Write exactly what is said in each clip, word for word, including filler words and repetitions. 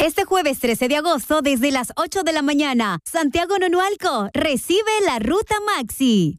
Este jueves trece de agosto, desde las ocho de la mañana, Santiago Nonualco recibe la Ruta Maxi.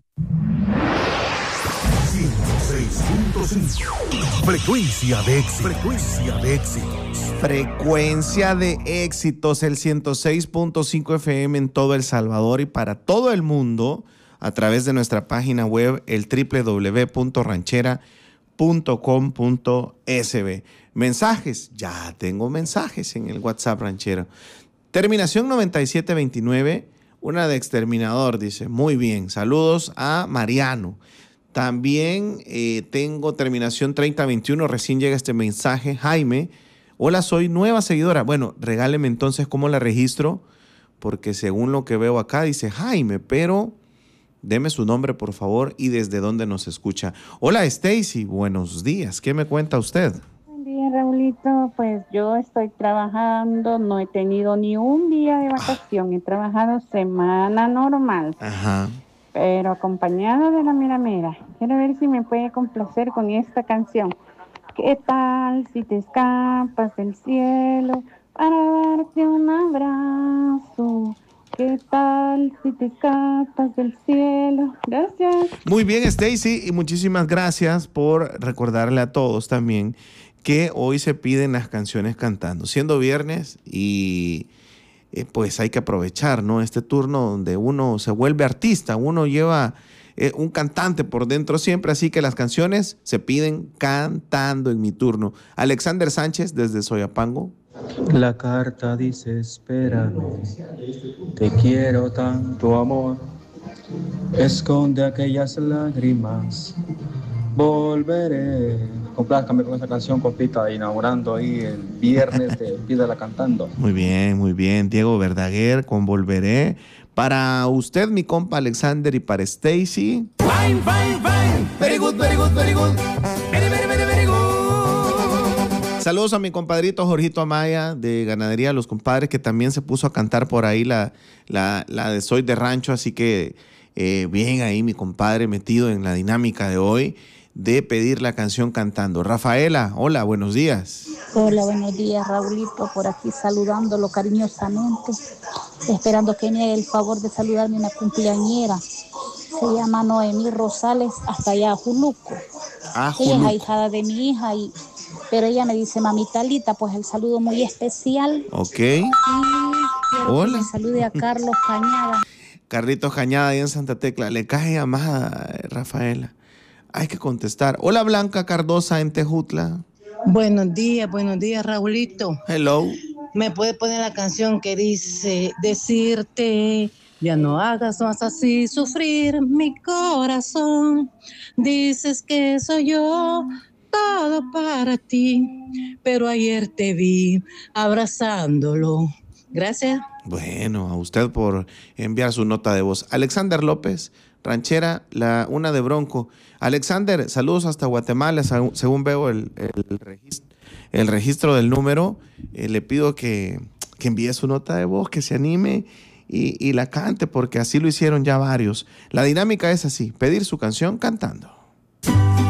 ciento seis punto cinco. Frecuencia de éxitos. Frecuencia de éxitos. Frecuencia de éxitos, el ciento seis punto cinco F M en todo El Salvador y para todo el mundo a través de nuestra página web, el doble u doble u doble u punto ranchera punto com punto s b. Mensajes, ya tengo mensajes en el WhatsApp ranchero. Terminación noventa y siete veintinueve, una de Exterminador, dice, muy bien, saludos a Mariano. También eh, tengo terminación treinta veintiuno, recién llega este mensaje, Jaime. Hola, soy nueva seguidora. Bueno, regáleme entonces cómo la registro, porque según lo que veo acá dice Jaime, pero deme su nombre, por favor, y desde dónde nos escucha. Hola, Stacy, buenos días. ¿Qué me cuenta usted? Buen día, Raulito. Pues yo estoy trabajando, no he tenido ni un día de vacación, he trabajado semana normal. Ajá. Pero acompañada de la mera mera. Quiero ver si me puede complacer con esta canción. ¿Qué tal si te escapas del cielo para darte un abrazo? ¿Qué tal si te escapas del cielo? Gracias. Muy bien, Stacy, y muchísimas gracias por recordarle a todos también que hoy se piden las canciones cantando. Siendo viernes y eh, pues hay que aprovechar, ¿no? Este turno donde uno se vuelve artista, uno lleva eh, un cantante por dentro siempre, así que las canciones se piden cantando en mi turno. Alexander Sánchez desde Soyapango. La carta dice, espérame, te quiero tanto, amor, esconde aquellas lágrimas, volveré. Complázcame con esta canción, compita, inaugurando ahí el viernes de Pídela Cantando. Muy bien, muy bien, Diego Verdaguer con Volveré. Para usted, mi compa Alexander, y para Stacy. Fine, fine, fine. Very good, very good, very good. Very, very, very, very good. Saludos a mi compadrito Jorgito Amaya de Ganadería Los Compadres, que también se puso a cantar por ahí la, la, la de Soy de Rancho, así que eh, bien ahí mi compadre metido en la dinámica de hoy de pedir la canción cantando. Rafaela, hola, buenos días. Hola, buenos días, Raulito, por aquí saludándolo cariñosamente, esperando que me haga el favor de saludarme una cumpleañera. Se llama Noemí Rosales, hasta allá a Juluco. Ah, ella Juluco. es ahijada de mi hija, y, pero ella me dice, mamita Lita, pues el saludo muy especial. Ok. Y quiero Hola. que me salude a Carlos Cañada. Carlitos Cañada ahí en Santa Tecla. Le cae llamada, Rafaela. Hay que contestar. Hola, Blanca Cardosa en Tejutla. Buenos días, buenos días, Raulito. Hello. ¿Me puede poner la canción que dice decirte, ya no hagas más así sufrir mi corazón? Dices que soy yo, todo para ti, pero ayer te vi abrazándolo. Gracias. Bueno, a usted por enviar su nota de voz. Alexander López, ranchera, la una de Bronco. Alexander, saludos hasta Guatemala, según veo el, el, registro, el registro del número. Eh, le pido que, que envíe su nota de voz, que se anime y, y la cante, porque así lo hicieron ya varios. La dinámica es así, pedir su canción cantando.